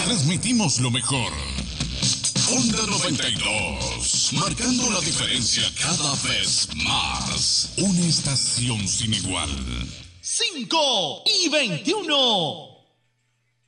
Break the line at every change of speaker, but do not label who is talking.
transmitimos lo mejor. Onda 92, marcando la diferencia cada vez más. Una estación sin igual.
5:21.